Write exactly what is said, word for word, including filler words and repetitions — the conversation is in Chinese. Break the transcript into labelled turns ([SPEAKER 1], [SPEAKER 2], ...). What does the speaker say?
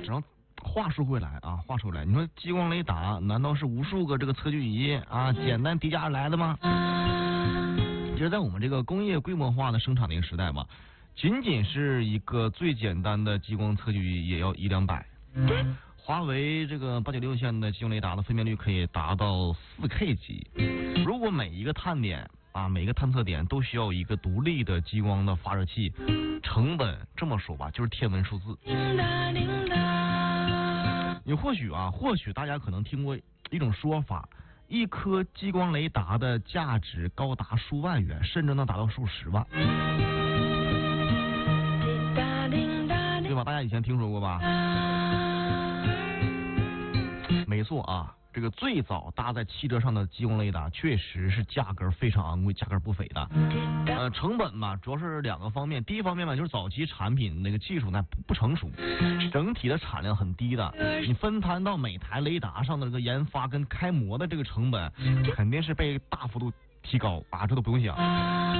[SPEAKER 1] 只能话说回来啊，话说回来，你说激光雷达难道是无数个这个测距仪啊简单叠加而来的吗？其实，在我们这个工业规模化的生产的一个时代吧，仅仅是一个最简单的激光测距仪也要一两百。华为这个八九六线的激光雷达的分辨率可以达到四 K 级。如果每一个探点啊，每一个探测点都需要一个独立的激光的发热器，成本这么说吧，就是天文数字。你或许啊，或许大家可能听过一种说法，一颗激光雷达的价值高达数万元，甚至能达到数十万，对吧？大家以前听说过吧？没错啊，这个最早搭在汽车上的激光雷达确实是价格非常昂贵，价格不菲的。呃，成本嘛，主要是两个方面。第一方面嘛，就是早期产品那个技术呢不不成熟，整体的产量很低的。你分摊到每台雷达上的这个研发跟开模的这个成本，肯定是被大幅度提高啊，这都不用想。